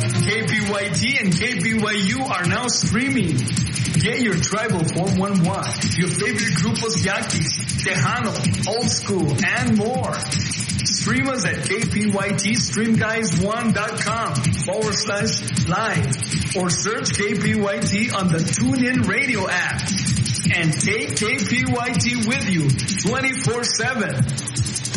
KPYT and KPYU are now streaming. Get your tribal 411, your favorite grupos Yaquis, Tejano, Old School, and more. Stream us at kpytstreamguys1.com/live or search KPYT on the TuneIn Radio app. And take KPYT with you 24/7.